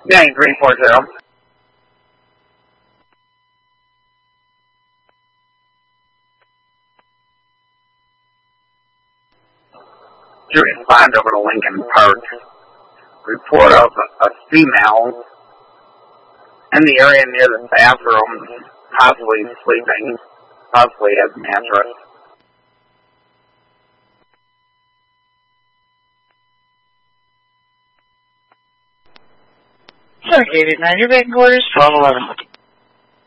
Yeah, 340. To respond over to Lincoln Park. Report of a female in the area near the bathroom, possibly sleeping, possibly has a mattress. Stargate 9, your headquarters, 1211.